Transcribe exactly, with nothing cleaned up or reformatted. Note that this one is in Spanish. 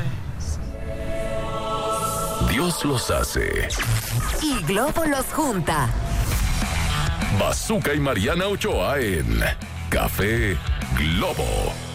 pues. Dios los hace. Y Globo los junta. Bazooka y Mariana Ochoa en Café Globo.